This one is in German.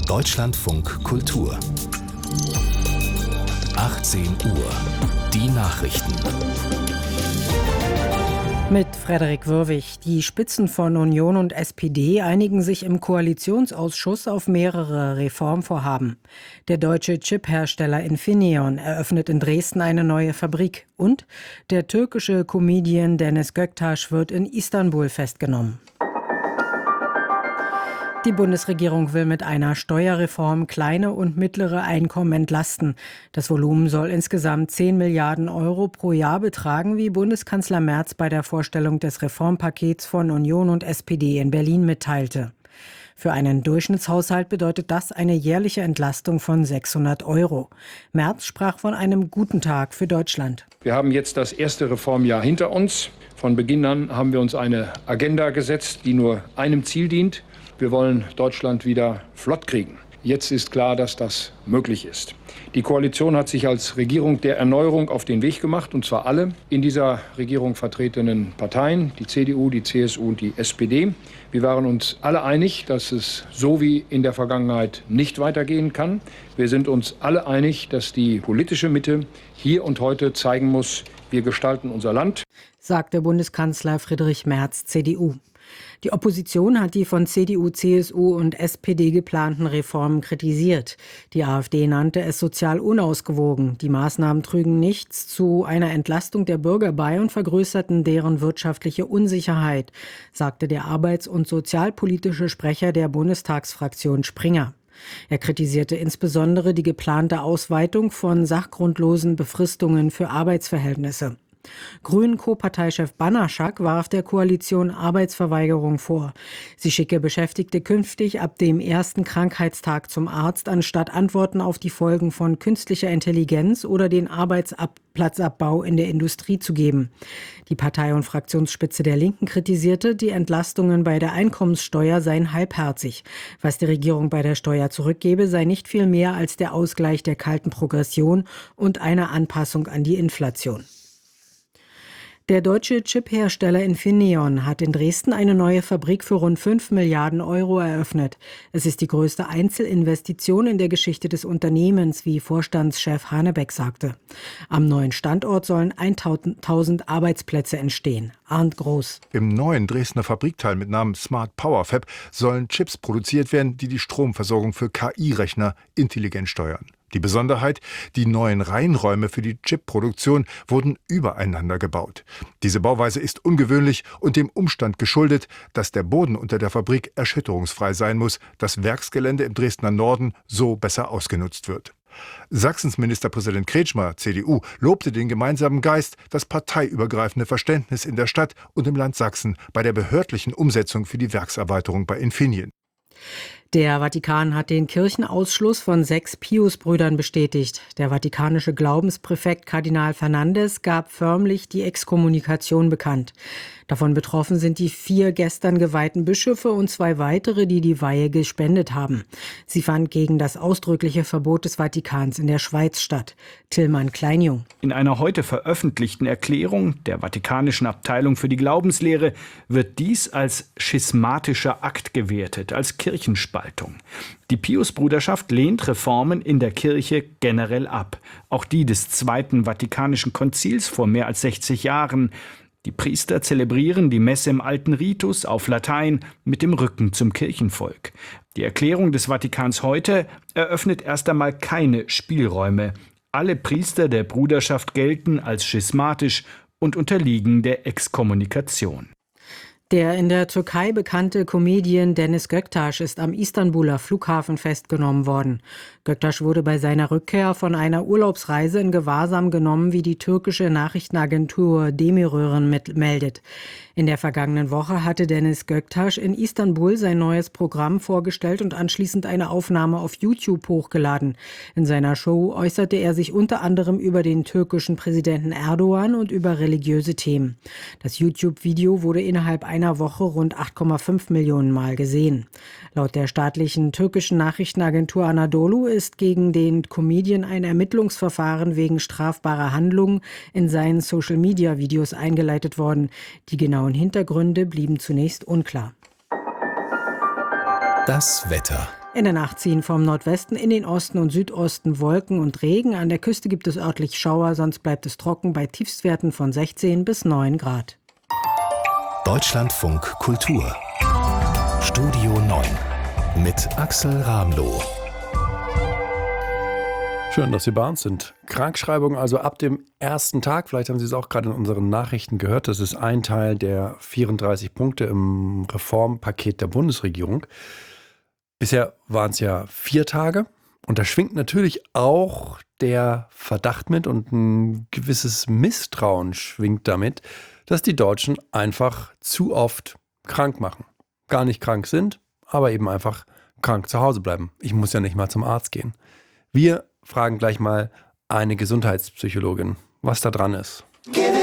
Deutschlandfunk Kultur 18 Uhr. Die Nachrichten. Mit Frederik Würwig. Die Spitzen von Union und SPD einigen sich im Koalitionsausschuss auf mehrere Reformvorhaben. Der deutsche Chiphersteller Infineon eröffnet in Dresden eine neue Fabrik. Und der türkische Comedian Deniz Göktaş wird in Istanbul festgenommen. Die Bundesregierung will mit einer Steuerreform kleine und mittlere Einkommen entlasten. Das Volumen soll insgesamt 10 Milliarden Euro pro Jahr betragen, wie Bundeskanzler Merz bei der Vorstellung des Reformpakets von Union und SPD in Berlin mitteilte. Für einen Durchschnittshaushalt bedeutet das eine jährliche Entlastung von 600 Euro. Merz sprach von einem guten Tag für Deutschland. Wir haben jetzt das erste Reformjahr hinter uns. Von Beginn an haben wir uns eine Agenda gesetzt, die nur einem Ziel dient. Wir wollen Deutschland wieder flott kriegen. Jetzt ist klar, dass das möglich ist. Die Koalition hat sich als Regierung der Erneuerung auf den Weg gemacht, und zwar alle in dieser Regierung vertretenen Parteien, die CDU, die CSU und die SPD. Wir waren uns alle einig, dass es so wie in der Vergangenheit nicht weitergehen kann. Wir sind uns alle einig, dass die politische Mitte hier und heute zeigen muss, wir gestalten unser Land, sagte Bundeskanzler Friedrich Merz, CDU. Die Opposition hat die von CDU, CSU und SPD geplanten Reformen kritisiert. Die AfD nannte es sozial unausgewogen. Die Maßnahmen trügen nichts zu einer Entlastung der Bürger bei und vergrößerten deren wirtschaftliche Unsicherheit, sagte der arbeits- und sozialpolitische Sprecher der Bundestagsfraktion Springer. Er kritisierte insbesondere die geplante Ausweitung von sachgrundlosen Befristungen für Arbeitsverhältnisse. Grünen-Co-Parteichef Banaschak warf der Koalition Arbeitsverweigerung vor. Sie schicke Beschäftigte künftig ab dem ersten Krankheitstag zum Arzt, anstatt Antworten auf die Folgen von künstlicher Intelligenz oder den Arbeitsplatzabbau in der Industrie zu geben. Die Partei- und Fraktionsspitze der Linken kritisierte, die Entlastungen bei der Einkommenssteuer seien halbherzig. Was die Regierung bei der Steuer zurückgebe, sei nicht viel mehr als der Ausgleich der kalten Progression und eine Anpassung an die Inflation. Der deutsche Chiphersteller Infineon hat in Dresden eine neue Fabrik für rund 5 Milliarden Euro eröffnet. Es ist die größte Einzelinvestition in der Geschichte des Unternehmens, wie Vorstandschef Hanebeck sagte. Am neuen Standort sollen 1000 Arbeitsplätze entstehen. Arndt Groß. Im neuen Dresdner Fabrikteil mit Namen Smart Power Fab sollen Chips produziert werden, die die Stromversorgung für KI-Rechner intelligent steuern. Die Besonderheit: Die neuen Reinräume für die Chipproduktion wurden übereinander gebaut. Diese Bauweise ist ungewöhnlich und dem Umstand geschuldet, dass der Boden unter der Fabrik erschütterungsfrei sein muss, das Werksgelände im Dresdner Norden so besser ausgenutzt wird. Sachsens Ministerpräsident Kretschmer, CDU, lobte den gemeinsamen Geist, das parteiübergreifende Verständnis in der Stadt und im Land Sachsen bei der behördlichen Umsetzung für die Werkserweiterung bei Infineon. Der Vatikan hat den Kirchenausschluss von 6 Pius-Brüdern bestätigt. Der vatikanische Glaubenspräfekt Kardinal Fernandes gab förmlich die Exkommunikation bekannt. Davon betroffen sind die 4 gestern geweihten Bischöfe und 2 weitere, die die Weihe gespendet haben. Sie fand gegen das ausdrückliche Verbot des Vatikans in der Schweiz statt. Tillmann Kleinjung. In einer heute veröffentlichten Erklärung der Vatikanischen Abteilung für die Glaubenslehre wird dies als schismatischer Akt gewertet, als Kirchenspaltung. Die Pius-Bruderschaft lehnt Reformen in der Kirche generell ab. Auch die des Zweiten Vatikanischen Konzils vor mehr als 60 Jahren. Die Priester zelebrieren die Messe im alten Ritus auf Latein mit dem Rücken zum Kirchenvolk. Die Erklärung des Vatikans heute eröffnet erst einmal keine Spielräume. Alle Priester der Bruderschaft gelten als schismatisch und unterliegen der Exkommunikation. Der in der Türkei bekannte Comedian Deniz Göktaş ist am Istanbuler Flughafen festgenommen worden. Göktaş wurde bei seiner Rückkehr von einer Urlaubsreise in Gewahrsam genommen, wie die türkische Nachrichtenagentur Demirören meldet. In der vergangenen Woche hatte Deniz Göktaş in Istanbul sein neues Programm vorgestellt und anschließend eine Aufnahme auf YouTube hochgeladen. In seiner Show äußerte er sich unter anderem über den türkischen Präsidenten Erdogan und über religiöse Themen. Das YouTube-Video wurde innerhalb einer Woche rund 8,5 Millionen Mal gesehen. Laut der staatlichen türkischen Nachrichtenagentur Anadolu ist gegen den Comedian ein Ermittlungsverfahren wegen strafbarer Handlungen in seinen Social-Media-Videos eingeleitet worden. Die genauen Hintergründe blieben zunächst unklar. Das Wetter. In der Nacht ziehen vom Nordwesten in den Osten und Südosten Wolken und Regen. An der Küste gibt es örtlich Schauer, sonst bleibt es trocken bei Tiefstwerten von 16 bis 9 Grad. Deutschlandfunk Kultur. Studio 9 mit Axel Ramloh. Schön, dass Sie bei uns sind. Krankschreibung also ab dem ersten Tag. Vielleicht haben Sie es auch gerade in unseren Nachrichten gehört. Das ist ein Teil der 34 Punkte im Reformpaket der Bundesregierung. Bisher waren es ja 4 Tage. Und da schwingt natürlich auch der Verdacht mit und ein gewisses Misstrauen schwingt damit, dass die Deutschen einfach zu oft krank machen. Gar nicht krank sind, aber eben einfach krank zu Hause bleiben. Ich muss ja nicht mal zum Arzt gehen. Wir fragen gleich mal eine Gesundheitspsychologin, was da dran ist. Give it